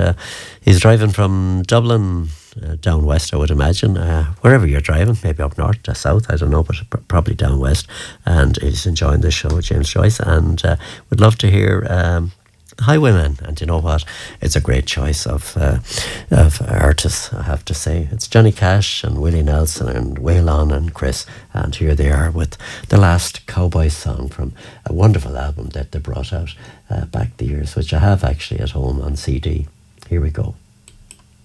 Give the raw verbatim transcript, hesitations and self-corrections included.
uh, he's driving from Dublin uh, down west, I would imagine, uh, wherever you're driving, maybe up north or south, I don't know, but pr- probably down west. And he's enjoying the show, James Joyce, and uh, would love to hear um, Highwaymen. And you know what? It's a great choice of uh, of artists, I have to say. It's Johnny Cash and Willie Nelson and Waylon and Chris. And here they are with the last cowboy song from a wonderful album that they brought out uh, back the years, which I have actually at home on C D. Here we go.